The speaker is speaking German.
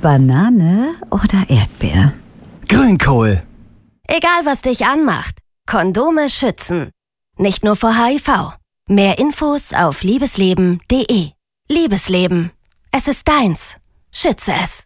Banane oder Erdbeer? Grünkohl. Egal, was dich anmacht, Kondome schützen. Nicht nur vor HIV. Mehr Infos auf liebesleben.de. Liebesleben. Es ist deins. Schütze es.